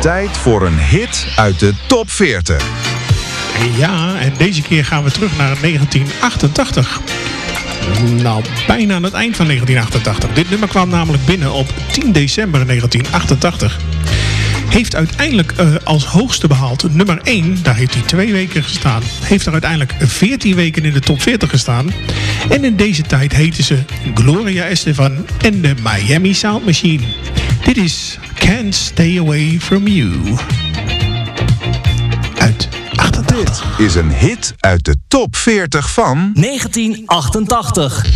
tijd voor een hit uit de top 40. Ja, en deze keer gaan we terug naar 1988. Nou, bijna aan het eind van 1988. Dit nummer kwam namelijk binnen op 10 december 1988. Heeft uiteindelijk als hoogste behaald nummer 1. Daar heeft hij 2 weken gestaan. Heeft er uiteindelijk 14 weken in de top 40 gestaan. En in deze tijd heten ze Gloria Estefan en de Miami Sound Machine. Dit is Can't Stay Away From You. Uit 88. Dit is een hit uit de top 40 van 1988.